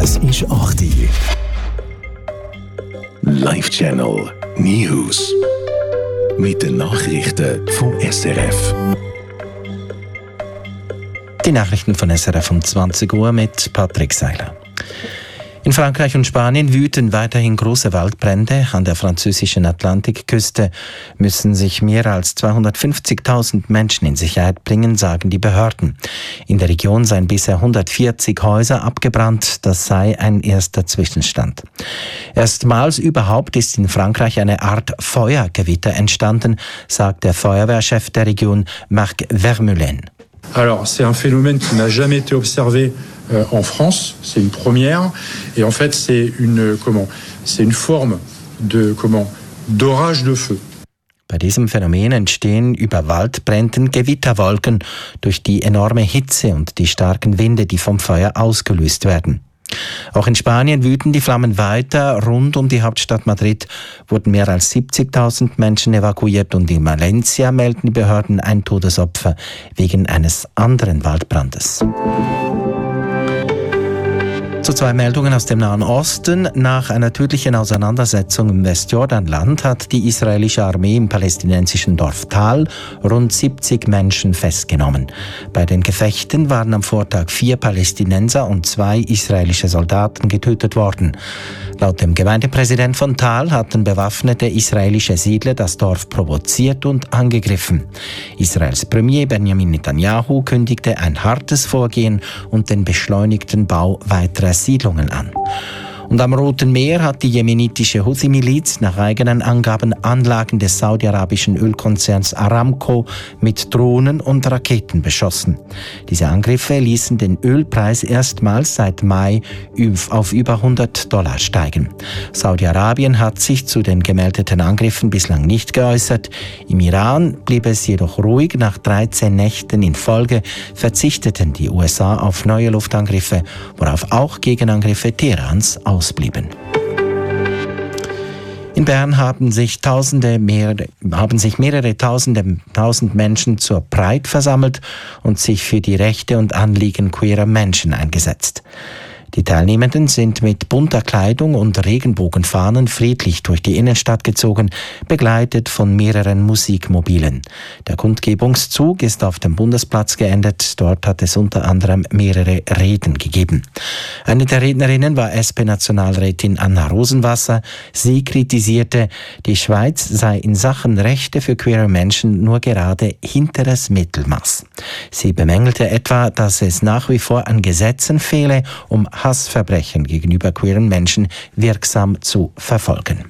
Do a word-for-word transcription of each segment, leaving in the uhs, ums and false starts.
Es ist acht Uhr. Live Channel News. Mit den Nachrichten vom S R F. Die Nachrichten von S R F um zwanzig Uhr mit Patrick Seiler. In Frankreich und Spanien wüten weiterhin große Waldbrände. An der französischen Atlantikküste müssen sich mehr als zweihundertfünfzigtausend Menschen in Sicherheit bringen, sagen die Behörden. In der Region seien bisher hundertvierzig Häuser abgebrannt. Das sei ein erster Zwischenstand. Erstmals überhaupt ist in Frankreich eine Art Feuergewitter entstanden, sagt der Feuerwehrchef der Region, Marc Vermeulen. Alors, c'est un phénomène qui n'a jamais été observé euh, en France. C'est une première. Et en fait, c'est une, comment, c'est une forme de, comment, d'orage de feu. Bei diesem Phänomen entstehen über Waldbränden Gewitterwolken durch die enorme Hitze und die starken Winde, die vom Feuer ausgelöst werden. Auch in Spanien wüten die Flammen weiter. Rund um die Hauptstadt Madrid wurden mehr als siebzigtausend Menschen evakuiert und in Valencia melden die Behörden ein Todesopfer wegen eines anderen Waldbrandes. Zu zwei Meldungen aus dem Nahen Osten. Nach einer tödlichen Auseinandersetzung im Westjordanland hat die israelische Armee im palästinensischen Dorf Tal rund siebzig Menschen festgenommen. Bei den Gefechten waren am Vortag vier Palästinenser und zwei israelische Soldaten getötet worden. Laut dem Gemeindepräsident von Tal hatten bewaffnete israelische Siedler das Dorf provoziert und angegriffen. Israels Premier Benjamin Netanyahu kündigte ein hartes Vorgehen und den beschleunigten Bau weiterer Siedlungen an. Und am Roten Meer hat die jemenitische Houthi-Miliz nach eigenen Angaben Anlagen des saudi-arabischen Ölkonzerns Aramco mit Drohnen und Raketen beschossen. Diese Angriffe ließen den Ölpreis erstmals seit Mai auf über hundert Dollar steigen. Saudi-Arabien hat sich zu den gemeldeten Angriffen bislang nicht geäußert. Im Iran blieb es jedoch ruhig. Nach dreizehn Nächten in Folge verzichteten die U S A auf neue Luftangriffe, worauf auch Gegenangriffe Teherans ausblieben. In Bern haben sich Tausende, mehrere, haben sich mehrere Tausende, tausend Menschen zur Pride versammelt und sich für die Rechte und Anliegen queerer Menschen eingesetzt. Die Teilnehmenden sind mit bunter Kleidung und Regenbogenfahnen friedlich durch die Innenstadt gezogen, begleitet von mehreren Musikmobilen. Der Kundgebungszug ist auf dem Bundesplatz geendet. Dort hat es unter anderem mehrere Reden gegeben. Eine der Rednerinnen war S P-Nationalrätin Anna Rosenwasser. Sie kritisierte, die Schweiz sei in Sachen Rechte für queere Menschen nur gerade hinteres Mittelmaß. Sie bemängelte etwa, dass es nach wie vor an Gesetzen fehle, um Hassverbrechen gegenüber queeren Menschen wirksam zu verfolgen.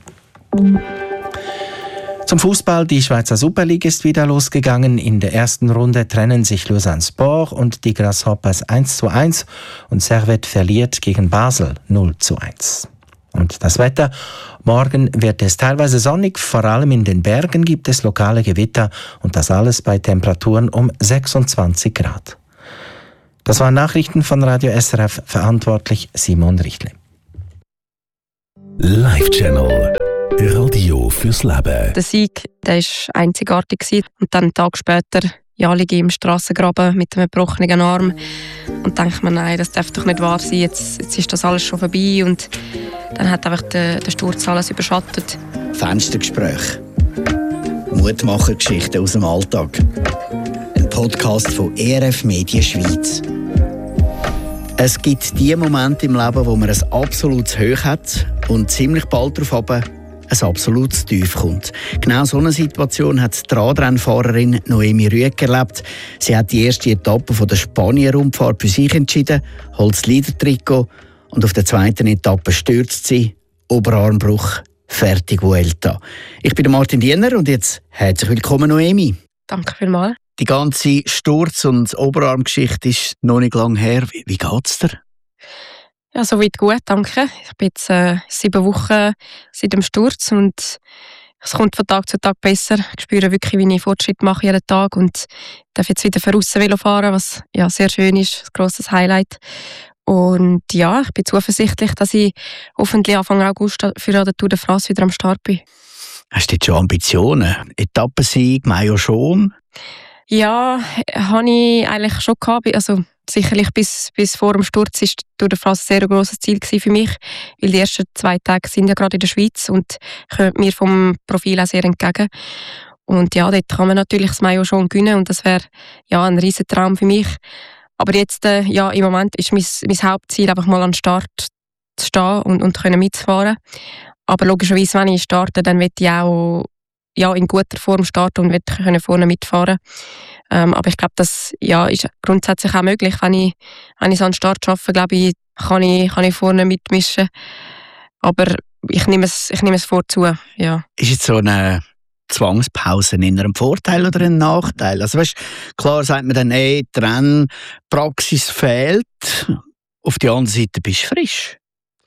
Zum Fußball. Die Schweizer Super League ist wieder losgegangen. In der ersten Runde trennen sich Lausanne Sport und die Grasshoppers eins zu eins und Servette verliert gegen Basel null zu eins. Und das Wetter. Morgen wird es teilweise sonnig, vor allem in den Bergen gibt es lokale Gewitter und das alles bei Temperaturen um sechsundzwanzig Grad. Das waren Nachrichten von Radio S R F, verantwortlich Simon Richtle. Live Channel Radio fürs Leben. Der Sieg, der war einzigartig und dann einen Tag später ja, liege ich im Strassengraben mit einem gebrochenen Arm und denke mir, nein, das darf doch nicht wahr sein, jetzt, jetzt ist das alles schon vorbei und dann hat einfach der, der Sturz alles überschattet. Fenstergespräch. Mutmachergeschichten aus dem Alltag. Ein Podcast von E R F Medien Schweiz. Es gibt die Momente im Leben, wo man ein absolutes Hoch hat und ziemlich bald darauf ab ein absolutes Tief kommt. Genau so eine Situation hat die Radrennfahrerin Noemi Rüegg erlebt. Sie hat die erste Etappe von der Spanien-Rundfahrt für sich entschieden, holt das Leader-Trikot und auf der zweiten Etappe stürzt sie, Oberarmbruch, fertig Vuelta. Ich bin Martin Diener und jetzt herzlich willkommen Noemi. Danke vielmals. Die ganze Sturz- und Oberarmgeschichte ist noch nicht lange her. Wie, wie geht's dir? Ja, soweit gut, danke. Ich bin jetzt äh, sieben Wochen seit dem Sturz und es kommt von Tag zu Tag besser. Ich spüre wirklich, wie ich Fortschritt mache jeden Tag und darf jetzt wieder von aussen Velo fahren, was ja sehr schön ist, ein grosses Highlight. Und ja, ich bin zuversichtlich, dass ich hoffentlich Anfang August für die Tour de France wieder am Start bin. Hast du jetzt schon Ambitionen? Etappensieg, Maillot schon? Ja, habe ich eigentlich schon gehabt. Also sicherlich bis, bis vor dem Sturz war durch den Phase ein sehr grosses Ziel für mich, weil die ersten zwei Tage sind ja gerade in der Schweiz und kommen mir vom Profil auch sehr entgegen. Und ja, dort kann man natürlich das Mayo schon gewinnen und das wäre ja ein riesen Traum für mich. Aber jetzt, äh, ja, im Moment ist mein, mein Hauptziel einfach mal an den Start zu stehen und, und können mitfahren. Aber logischerweise, wenn ich starte, dann will ich auch ja, in guter Form starten und will können vorne mitfahren. Ähm, aber ich glaube, das ja, ist grundsätzlich auch möglich. Wenn ich, wenn ich so an den Start schaffe, glaube ich, kann ich, kann ich vorne mitmischen. Aber ich nehme es, ich nehme es vorzu, ja. Ist jetzt so eine Zwangspause in einem Vorteil oder ein Nachteil? Also weißt, klar sagt man dann, ey, die Rennpraxis fehlt. Auf der anderen Seite bist du frisch.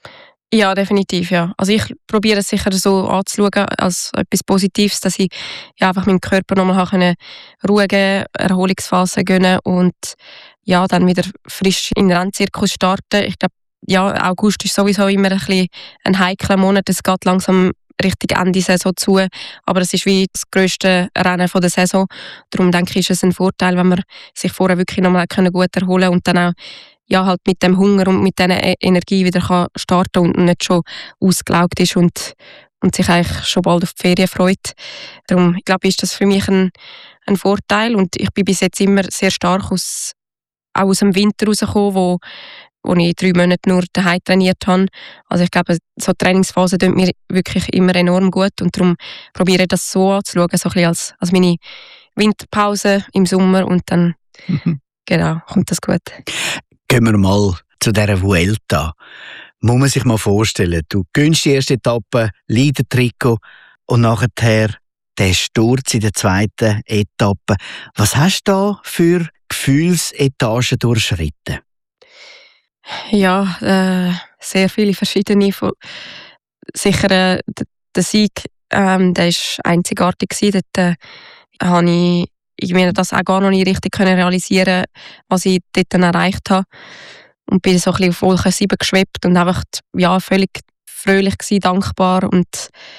Ja, definitiv, ja. Also ich probiere es sicher so anzuschauen, als etwas Positives, dass ich ja, einfach meinem Körper nochmal eine ruhige Erholungsphase gönnen und ja, dann wieder frisch in den Rennzirkus starten. Ich glaube, ja, August ist sowieso immer ein bisschen ein heikler Monat. Es geht langsam Richtung Ende Saison zu, aber es ist wie das grösste Rennen der Saison. Darum denke ich, ist es ein Vorteil, wenn man sich vorher wirklich nochmal gut erholen kann und dann auch ja, halt mit dem Hunger und mit dieser Energie wieder kann starten und nicht schon ausgelaugt ist und, und sich eigentlich schon bald auf die Ferien freut. Darum, ich glaube, ist das für mich ein, ein Vorteil und ich bin bis jetzt immer sehr stark aus, auch aus dem Winter rausgekommen, wo, wo ich drei Monate nur daheim trainiert habe. Also ich glaube, so Trainingsphase tut mir wirklich immer enorm gut und darum probiere ich das so anzuschauen, so ein bisschen als, als meine Winterpause im Sommer und dann mhm. genau, kommt das gut. Gehen wir mal zu dieser Vuelta. Muss man sich mal vorstellen, du gönnst die erste Etappe, Leader-Trikot und nachher der Sturz in der zweiten Etappe. Was hast du da für Gefühlsetagen durchschritten? Ja, äh, sehr viele verschiedene. Sicher äh, der Sieg, ähm, der war einzigartig. Dort äh, habe ich ich mir das auch gar noch nicht richtig können realisieren, was ich dort dann erreicht habe. Und bin so ein bisschen auf Wolke sieben geschwebt und einfach ja, völlig fröhlich gewesen, dankbar und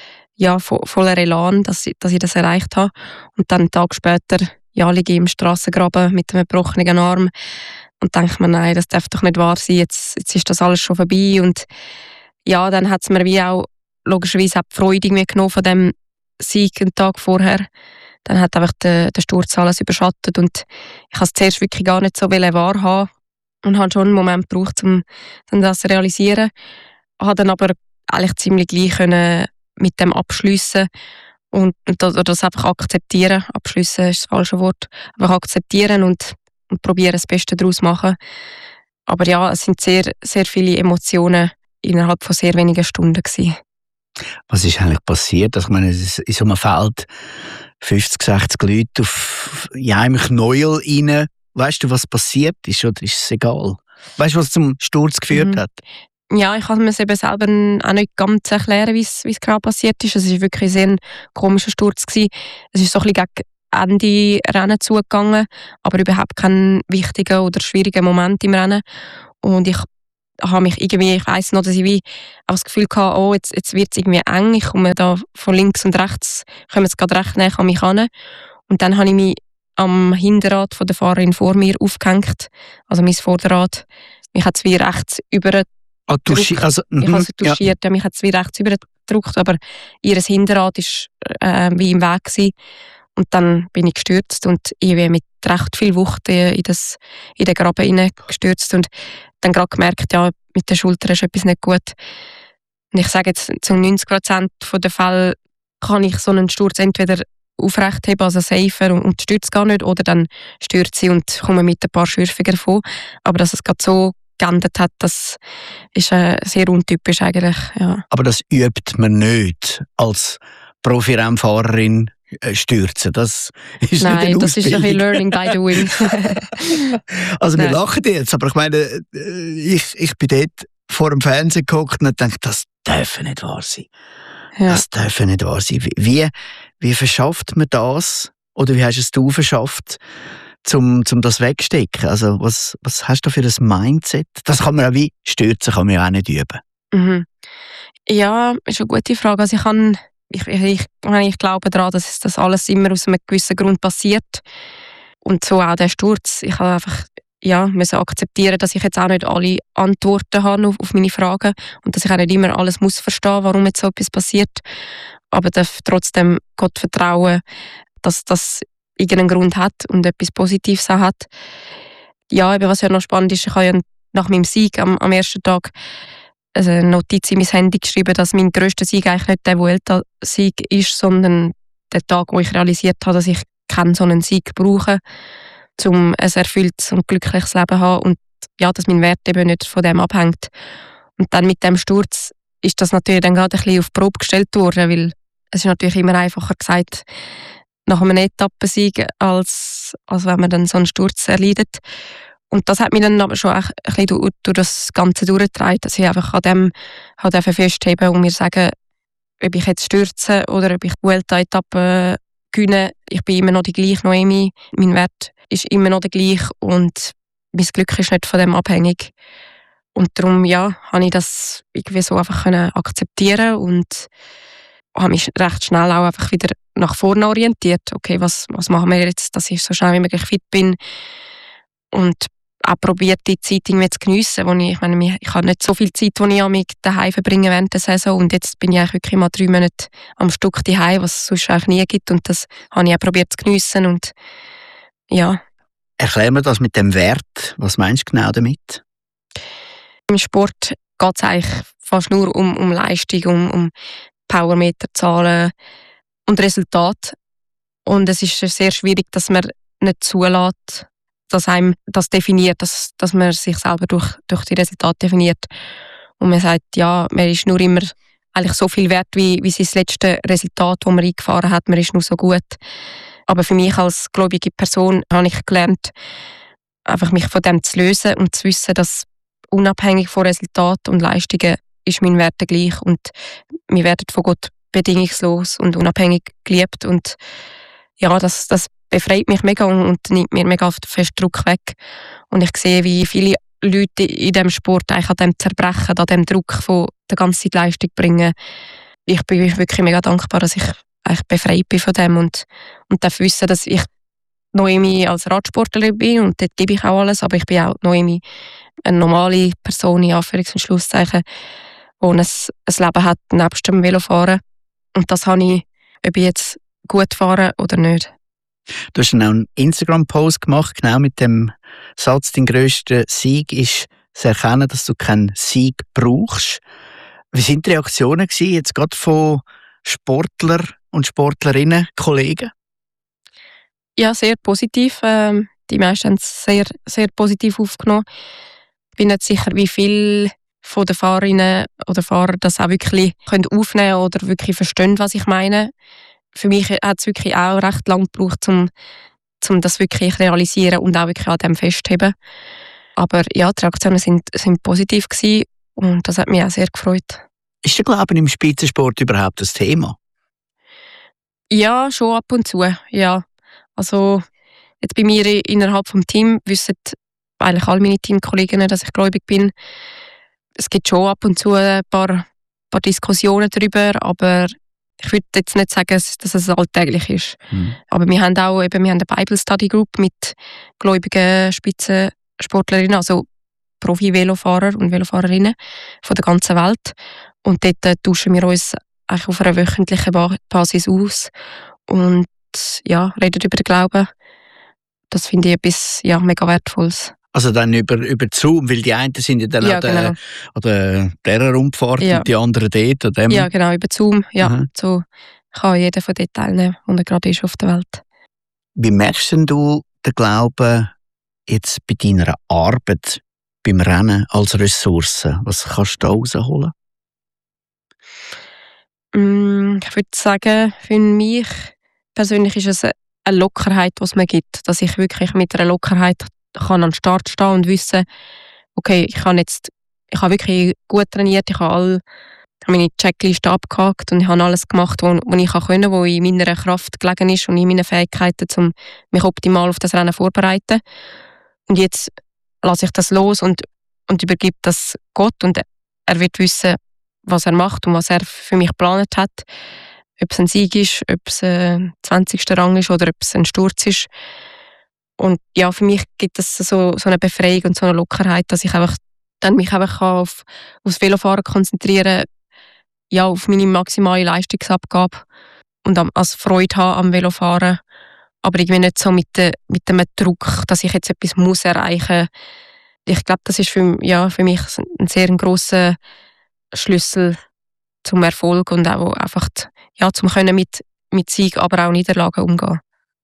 ja, vo- voller Elan, dass ich, dass ich das erreicht habe. Und dann einen Tag später ja, liege ich im Strassengraben mit einem gebrochenen Arm und denke mir, nein, das darf doch nicht wahr sein, jetzt, jetzt ist das alles schon vorbei. Und ja, dann hat es mir wie auch logischerweise auch die Freude genommen von dem Sieg einen Tag vorher. Dann hat einfach der, der Sturz alles überschattet und ich habe es zuerst wirklich gar nicht so wahrhaben und habe schon einen Moment gebraucht, um dann das zu realisieren. Habe dann aber eigentlich ziemlich gleich können mit dem abschliessen und, und das, das einfach akzeptieren. Abschliessen ist das falsche Wort. Einfach akzeptieren und, und probieren, das Beste daraus zu machen. Aber ja, es sind sehr, sehr viele Emotionen innerhalb von sehr wenigen Stunden gewesen. Was ist eigentlich passiert? Also, ich meine, in so einem Feld fünfzig, sechzig Leute auf ja, einem Knäuel rein. Weißt du, was passiert ist, oder ist es egal? Weißt du, was zum Sturz geführt mhm. hat? Ja, ich kann mir es eben selber auch nicht ganz erklären, wie es, wie es genau passiert ist. Es war wirklich sehr ein komischer Sturz gewesen. Es ist so ein bisschen gegen Ende Rennen zugegangen, aber überhaupt kein wichtiger oder schwieriger Moment im Rennen. Und ich habe mich irgendwie, ich weiss noch, dass ich wie auch das Gefühl hatte, oh, jetzt, jetzt wird es irgendwie eng, ich komme da von links und rechts, kommen jetzt gerade recht näher an mich ran. Und dann habe ich mich am Hinterrad von der Fahrerin vor mir aufgehängt, also mein Vorderrad. Mich hat es wie rechts über ah, duschi- also, ich habe es touchiert, ja. Mich hat es wie rechts übergedrückt, aber ihr Hinterrad war äh, wie im Weg gewesen. Und dann bin ich gestürzt und ich bin mit recht viel Wucht in, das, in den Graben hineingestürzt und dann gerade gemerkt, ja, mit der Schulter ist etwas nicht gut. Und ich sage jetzt, zu neunzig Prozent der Fälle kann ich so einen Sturz entweder aufrecht heben, also safer und, und stürzt gar nicht, oder dann stürzt sie und komme mit ein paar Schürfungen davon. Aber dass es gerade so geändert hat, das ist äh, sehr untypisch eigentlich. Ja. Aber das übt man nicht als Profi-Rennfahrerin stürzen. Das ist Nein, nicht eine das ist ein bisschen Learning by doing. Also wir lachen jetzt, aber ich meine, ich, ich bin dort vor dem Fernsehen gehockt und dachte, das darf nicht wahr sein. Ja. Das darf nicht wahr sein. Wie, wie verschafft man das? Oder wie hast es du verschafft, um zum das wegstecken? Also was, was hast du für ein Mindset? Das kann man auch wie stürzen, kann man ja auch nicht üben. Mhm. Ja, ist eine gute Frage. Also ich kann Ich, ich, ich glaube daran, dass das alles immer aus einem gewissen Grund passiert. Und so auch der Sturz. Ich habe einfach ja, müssen akzeptieren, dass ich jetzt auch nicht alle Antworten habe auf, auf meine Fragen und dass ich auch nicht immer alles muss verstehen, warum jetzt so etwas passiert. Aber darf trotzdem Gott vertrauen, dass das irgendeinen Grund hat und etwas Positives auch hat. Ja, eben, was ja noch spannend ist, ich habe ja nach meinem Sieg am, am ersten Tag eine Notiz in mein Handy geschrieben, dass mein grösster Sieg eigentlich nicht der Vuelta-Sieg ist, sondern der Tag, wo ich realisiert habe, dass ich keinen so einen Sieg brauche, um ein erfülltes und glückliches Leben zu haben und ja, dass mein Wert eben nicht von dem abhängt. Und dann mit dem Sturz ist das natürlich dann gerade ein bisschen auf die Probe gestellt worden, weil es ist natürlich immer einfacher gesagt nach einem Etappensieg, als, als wenn man dann so einen Sturz erleidet. Und das hat mich dann aber schon ein bisschen durch, durch das Ganze durchgetragen, dass ich einfach an dem halt festheben und mir sagen, ob ich jetzt stürze oder ob ich die Vuelta-Etappe gewinne, ich bin immer noch die gleiche Noemi, mein Wert ist immer noch der gleiche und mein Glück ist nicht von dem abhängig. Und darum, ja, habe ich das irgendwie so einfach können akzeptieren und habe mich recht schnell auch einfach wieder nach vorne orientiert. Okay, was, was machen wir jetzt, dass ich so schnell wie möglich fit bin und auch probiert, die Zeit irgendwie zu geniessen, wo ich, ich meine, ich habe nicht so viel Zeit, die ich mich daheim verbringe während der Saison und jetzt bin ich eigentlich wirklich mal drei Monate am Stück daheim, was es sonst eigentlich nie gibt und das habe ich auch probiert zu geniessen und ja. Erklär mir das mit dem Wert. Was meinst du genau damit? Im Sport geht es eigentlich fast nur um, um Leistung, um, um Powermeterzahlen und Resultate. Und es ist sehr schwierig, dass man nicht zulässt, dass einem das definiert, dass, dass man sich selber durch, durch die Resultate definiert. Und man sagt, ja, man ist nur immer eigentlich so viel wert, wie, wie sein letztes Resultat, das man eingefahren hat. Man ist nur so gut. Aber für mich als gläubige Person habe ich gelernt, einfach mich von dem zu lösen und zu wissen, dass unabhängig von Resultaten und Leistungen ist mein Wert gleich und wir werden von Gott bedingungslos und unabhängig geliebt und ja, das, das befreit mich mega und, und nimmt mir mega fest Druck weg und ich sehe, wie viele Leute in diesem Sport eigentlich an dem zerbrechen, an dem Druck von der ganzen Leistung bringen. Ich bin wirklich mega dankbar, dass ich eigentlich befreit bin von dem und, und darf wissen, dass ich Noemi als Radsportlerin bin und dort gebe ich auch alles, aber ich bin auch Noemi eine normale Person, in Anführungs- und Schlusszeichen, die ein, ein Leben hat nebst dem Velofahren und das habe ich, ob ich jetzt gut fahre oder nicht. Du hast dann auch einen Instagram-Post gemacht, genau mit dem Satz, dein grösster Sieg ist zu erkennen, dass du keinen Sieg brauchst. Wie waren die Reaktionen gewesen, jetzt gerade von Sportler und Sportlerinnen, Kollegen? Ja, sehr positiv. Ähm, die meisten haben es sehr, sehr positiv aufgenommen. Ich bin nicht sicher, wie viel von den Fahrerinnen oder Fahrer das auch wirklich können aufnehmen oder wirklich verstehen, was ich meine. Für mich hat es wirklich auch recht lange gebraucht, um, um das wirklich zu realisieren und auch wirklich an dem festheben. Aber ja, die Reaktionen sind, sind positiv gewesen und das hat mich auch sehr gefreut. Ist der Glauben im Spitzensport überhaupt das Thema? Ja, schon ab und zu, ja. Also jetzt bei mir innerhalb des Teams wissen eigentlich alle meine Teamkolleginnen, dass ich gläubig bin. Es gibt schon ab und zu ein paar, paar Diskussionen darüber, aber ich würde jetzt nicht sagen, dass es alltäglich ist. Mhm. Aber wir haben auch eben, wir haben eine Bible Study Group mit gläubigen Spitzensportlerinnen, also Profi-Velofahrer und Velofahrerinnen von der ganzen Welt. Und dort äh, tauschen wir uns eigentlich auf einer wöchentlichen Basis aus und ja, reden über den Glauben. Das finde ich etwas ja, mega Wertvolles. Also dann über, über Zoom, weil die einen sind ja dann ja, an der, genau. an der dieser Rundfahrt ja. und die anderen dort. An dem. Ja, genau, über Zoom. Ja, mhm. So kann jeder von dort teilnehmen, wo er gerade ist auf der Welt. Wie merkst denn du den Glauben jetzt bei deiner Arbeit, beim Rennen als Ressource? Was kannst du da rausholen? Mm, ich würde sagen, für mich persönlich ist es eine Lockerheit, die es mir gibt. Dass ich wirklich mit einer Lockerheit kann an den Start stehen und wissen, okay, ich habe jetzt, ich habe wirklich gut trainiert, ich habe alle meine Checkliste abgehakt und ich habe alles gemacht, was ich können, was in meiner Kraft gelegen ist und in meinen Fähigkeiten, um mich optimal auf das Rennen vorzubereiten. Und jetzt lasse ich das los und, und übergebe das Gott und er wird wissen, was er macht und was er für mich geplant hat. Ob es ein Sieg ist, ob es ein zwanzigster Rang ist oder ob es ein Sturz ist. Und ja, für mich gibt es so, so eine Befreiung und so eine Lockerheit, dass ich einfach dann mich einfach auf, aufs Velofahren konzentrieren, ja, auf meine maximale Leistungsabgabe und am, als Freude haben am Velofahren. Aber irgendwie nicht so mit, de, mit dem Druck, dass ich jetzt etwas muss erreichen muss. Ich glaube, das ist für, ja, für mich ein sehr grosser Schlüssel zum Erfolg und auch einfach ja, zum können mit, mit Sieg, aber auch Niederlagen umgehen.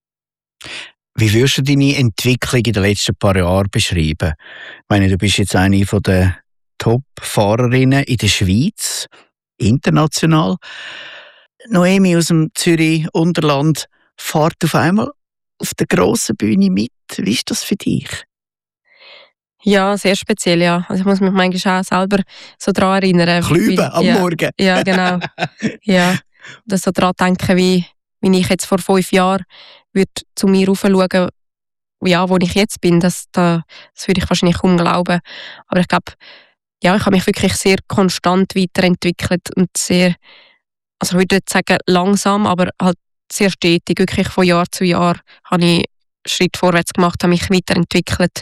Wie würdest du deine Entwicklung in den letzten paar Jahren beschreiben? Ich meine, du bist jetzt eine der Top-Fahrerinnen in der Schweiz, international. Noemi aus dem Zürich-Unterland fährt auf einmal auf der grossen Bühne mit. Wie ist das für dich? Ja, sehr speziell, ja. Also ich muss mich manchmal auch selber so daran erinnern. Klüben am ja, Morgen. Ja, genau. ja, dass so daran denken, wie, wie ich jetzt vor fünf Jahren würde zu mir raufschauen, ja, wo ich jetzt bin. Das, das würde ich wahrscheinlich kaum glauben. Aber ich glaube, ja, ich habe mich wirklich sehr konstant weiterentwickelt und sehr, also ich würde nicht sagen langsam, aber halt sehr stetig. Wirklich von Jahr zu Jahr habe ich Schritt vorwärts gemacht, habe mich weiterentwickelt.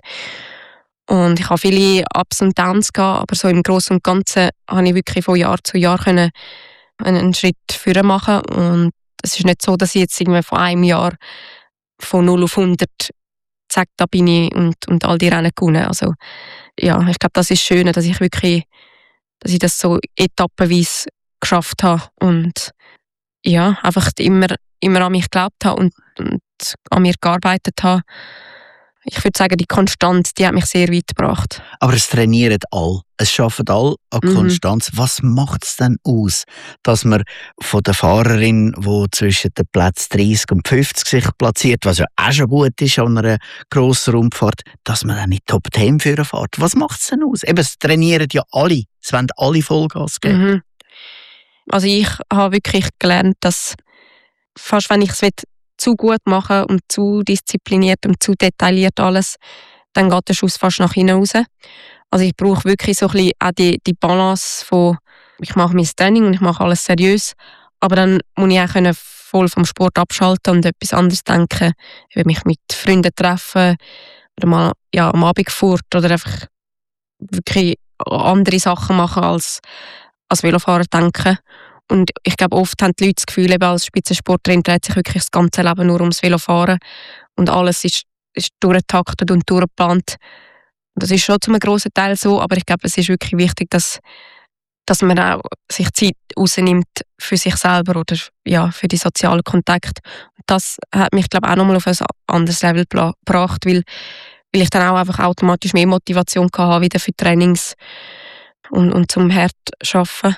Und ich habe viele Ups und Downs gehabt, aber so im Großen und Ganzen habe ich wirklich von Jahr zu Jahr können einen Schritt vorwärts machen. Und es ist nicht so, dass ich jetzt irgendwie von einem Jahr von null auf hundert zack, da bin ich und, und all die Rennen gewonnen. Also ja, ich glaube, das ist schön, dass ich wirklich, dass ich das so etappenweise geschafft habe und ja, einfach immer, immer an mich geglaubt habe und, und an mir gearbeitet habe. Ich würde sagen, die Konstanz, die hat mich sehr weit gebracht. Aber es trainieren alle. Es schaffen alle an Konstanz. Mhm. Was macht es denn aus, dass man von der Fahrerin, die zwischen den Plätzen dreißig und fünfzig sich platziert, was ja auch schon gut ist an einer grossen Rundfahrt, dass man dann in die Top zehn führen fährt? Was macht es denn aus? Eben, es trainieren ja alle. Es wollen alle Vollgas geben. Mhm. Also ich habe wirklich gelernt, dass fast wenn ich es zu gut machen und zu diszipliniert und zu detailliert alles, dann geht der Schuss fast nach hinten raus. Also ich brauche wirklich so ein bisschen auch die, die Balance von, ich mache mein Training und ich mache alles seriös, aber dann muss ich auch können voll vom Sport abschalten und etwas anderes denken. Ich will mich mit Freunden treffen oder mal ja, am Abend fort oder einfach wirklich andere Sachen machen als, als Velofahrer denken. Und ich glaube, oft haben die Leute das Gefühl, eben als Spitzensportlerin dreht sich wirklich das ganze Leben nur ums Velofahren und alles ist, ist durchgetaktet und durchgeplant. Das ist schon zu einem grossen Teil so, aber ich glaube, es ist wirklich wichtig, dass, dass man auch sich Zeit rausnimmt für sich selber oder ja, für die sozialen Kontakte. Und das hat mich, glaube ich, auch nochmal auf ein anderes Level gebracht, weil, weil ich dann auch einfach automatisch mehr Motivation hatte, wieder für Trainings und, und zum hart arbeiten.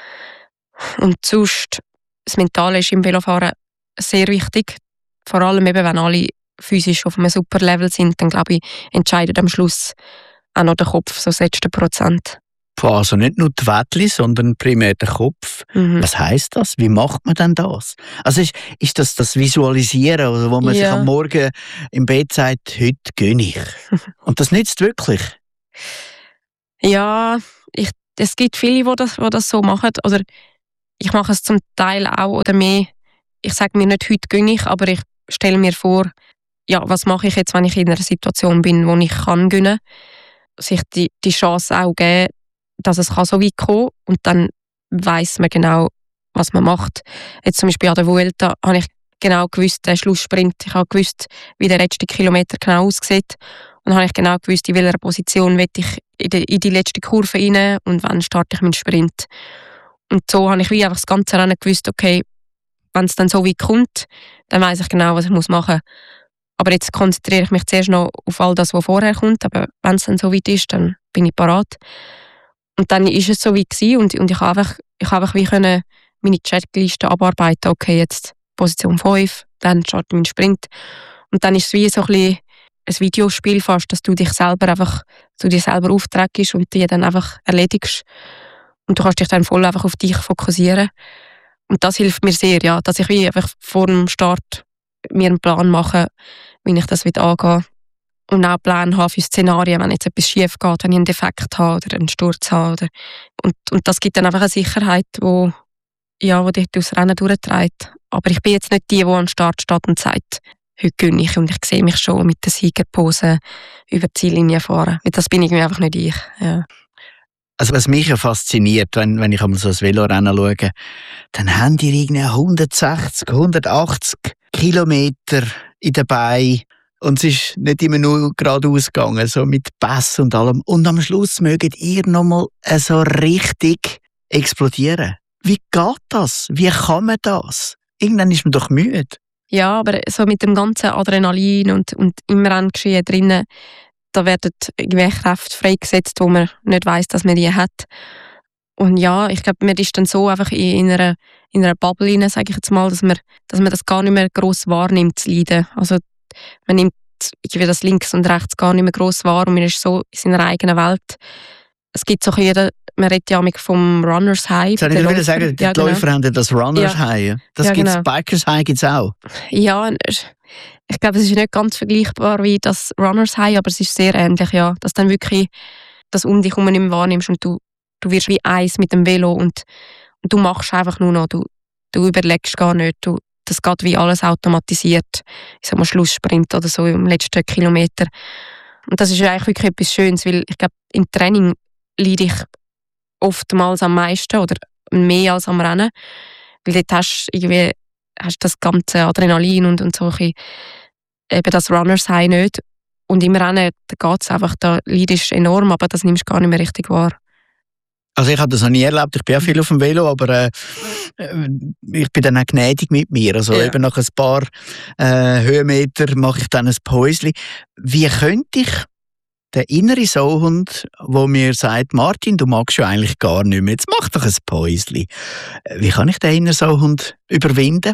Und sonst, das Mentale ist im Velofahren sehr wichtig. Vor allem eben, wenn alle physisch auf einem super Level sind, dann glaube ich, entscheidet am Schluss auch noch der Kopf, so das letzte Prozent. Also nicht nur die Wettli, sondern primär der Kopf. Mhm. Was heisst das? Wie macht man denn das? Also ist, ist das das Visualisieren, also wo man ja. sich am Morgen im Bett sagt, heute gönne ich? Und das nützt wirklich? Ja, ich, es gibt viele, die das, die das so machen. Oder ich mache es zum Teil auch oder mehr. Ich sage mir nicht, heute gönne ich, aber ich stelle mir vor, ja, was mache ich jetzt, wenn ich in einer Situation bin, wo ich kann gönnen, sich die, die Chance auch geben, dass es kann so weit kommen und dann weiss man genau, was man macht. Jetzt zum Beispiel an der Vuelta habe ich genau gewusst, der Schlusssprint, ich habe gewusst, wie der letzte Kilometer genau aussieht und habe ich genau gewusst, in welcher Position will ich in die, in die letzte Kurve rein und wann starte ich meinen Sprint. Und so habe ich wie einfach das ganze Rennen gewusst, okay, wenn es dann so weit kommt, dann weiss ich genau, was ich machen muss. Aber jetzt konzentriere ich mich zuerst noch auf all das, was vorher kommt. Aber wenn es dann so weit ist, dann bin ich parat. Und dann ist es so weit gewesen und, und ich habe einfach, ich habe einfach wie können meine Checkliste abarbeiten. Okay, jetzt Position fünf, dann starte ich meinen Sprint. Und dann ist es wie so ein bisschen ein Videospiel fast, dass du dich selber einfach, du dir selber aufträgst und die dann einfach erledigst. Und du kannst dich dann voll einfach auf dich fokussieren. Und das hilft mir sehr, ja, dass ich wie einfach vor dem Start mir einen Plan mache, wie ich das angehen will. Und auch Pläne habe für Szenarien, wenn jetzt etwas schief geht, wenn ich einen Defekt habe oder einen Sturz habe. Oder und, und das gibt dann einfach eine Sicherheit, wo, ja, wo dich durchs Rennen durchträgt. Aber ich bin jetzt nicht die, die am Start steht und sagt, heute gönne ich und ich sehe mich schon mit der Siegerpose über die Ziellinie fahren. Das bin irgendwie einfach nicht ich. Ja. Also was mich ja fasziniert, wenn, wenn ich einmal so ein Velorennen schaue, dann haben die irgendwie hundertsechzig, hundertachtzig Kilometer in den Beinen und es ist nicht immer nur geradeaus gegangen, so mit Pass und allem. Und am Schluss mögt ihr nochmal so richtig explodieren. Wie geht das? Wie kann man das? Irgendwann ist man doch müde. Ja, aber so mit dem ganzen Adrenalin und, und im Renngeschehen drinnen, da werden irgendwelche Kräfte freigesetzt, wo man nicht weiss, dass man die hat. Und ja, ich glaube, man ist dann so einfach in einer, in einer Bubble rein, sage ich jetzt mal, dass man, dass man das gar nicht mehr gross wahrnimmt, das Leiden. Also man nimmt irgendwie das links und rechts gar nicht mehr gross wahr und man ist so in seiner eigenen Welt. Es gibt so jeder, man redet ja vom Runners High. Soll ich dir sagen, die ja, genau. Läufer haben das Runners ja. High. Das ja, gibt's, genau. Bikers High gibt es auch. Ja, ich glaube, es ist nicht ganz vergleichbar wie das Runners High, aber es ist sehr ähnlich, ja. Dass dann wirklich das um dich herum nicht mehr wahrnimmst und du, du wirst wie eins mit dem Velo und, und du machst einfach nur noch, du, du überlegst gar nicht, du, das geht wie alles automatisiert. Ich sag mal Schlusssprint oder so im letzten Kilometer. Und das ist eigentlich wirklich etwas Schönes, weil ich glaube, im Training leide ich oftmals am meisten oder mehr als am Rennen. Weil dort hast du irgendwie hast das ganze Adrenalin und, und so ein bisschen, eben das Runners High nicht. Und im Rennen geht es einfach, da leidest du enorm, aber das nimmst du gar nicht mehr richtig wahr. Also ich habe das noch nie erlebt, ich bin ja viel auf dem Velo, aber äh, ich bin dann auch gnädig mit mir. Also ja. Eben nach ein paar äh, Höhenmeter mache ich dann ein Päuschen. Wie könnte ich den inneren Sauhund, der mir sagt, Martin, du magst ja eigentlich gar nicht mehr, jetzt mach doch ein Päuschen. Wie kann ich den inneren Sauhund überwinden?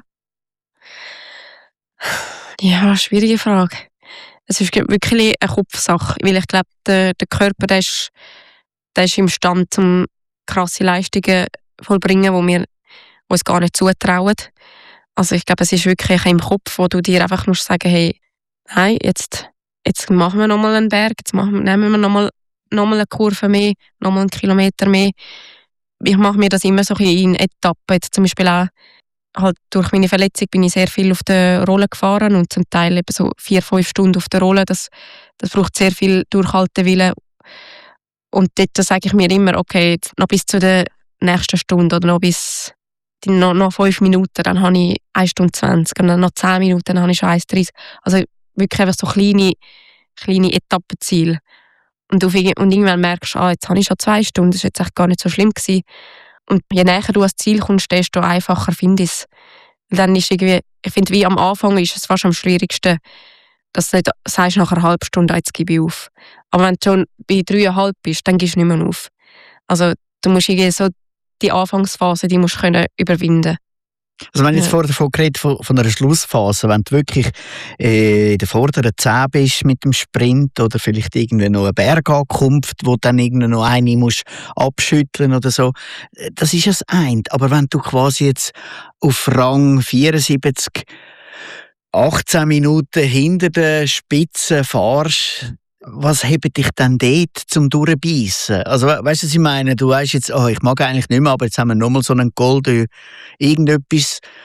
Ja, schwierige Frage. Es ist wirklich eine Kopfsache, weil ich glaube, der, der Körper der ist, der ist imstande, um krasse Leistungen vollbringen, die wir uns gar nicht zutrauen. Also ich glaube, es ist wirklich im Kopf, wo du dir einfach musst sagen, hey, nein, jetzt, jetzt machen wir nochmal einen Berg, jetzt machen, nehmen wir nochmal noch mal eine Kurve mehr, nochmal einen Kilometer mehr. Ich mache mir das immer so in Etappen. Jetzt zum Beispiel auch halt durch meine Verletzung bin ich sehr viel auf der Rolle gefahren und zum Teil eben so vier, fünf Stunden auf der Rolle. Das, das braucht sehr viel Durchhaltewillen. Und dort sage ich mir immer, okay, jetzt noch bis zu der nächsten Stunde oder noch bis die, noch, noch fünf Minuten, dann habe ich eine Stunde zwanzig und dann noch zehn Minuten, dann habe ich schon eins dreißig. Also wirklich einfach so kleine, kleine Etappenziele. Und, auf, und irgendwann merkst du, ah, jetzt habe ich schon zwei Stunden, das war jetzt echt gar nicht so schlimm gewesen. Und je näher du ans Ziel kommst, desto einfacher finde ich es. Dann ist irgendwie, ich finde, wie am Anfang ist es fast am schwierigsten, dass du nicht sagst, nach einer halben Stunde, jetzt gebe ich auf. Aber wenn du schon bei dreieinhalb bist, dann gibst du nicht mehr auf. Also du musst irgendwie so die Anfangsphase, die musst du können überwinden. Also wenn du jetzt ja. vorher davon geredet von, von einer Schlussphase, wenn du wirklich äh, in der vorderen zehn bist mit dem Sprint oder vielleicht irgendwie noch eine Bergankunft, wo dann irgendwie noch eine musst abschütteln oder so, das ist das eine. Aber wenn du quasi jetzt auf Rang vierundsiebzig achtzehn Minuten hinter der Spitze fahrst, was hebt dich dann dort zum Durchbeissen? Also, weißt du, was ich meine? Du weißt jetzt, oh, ich mag eigentlich nicht mehr, aber jetzt haben wir nochmal so einen Gold, irgendetwas.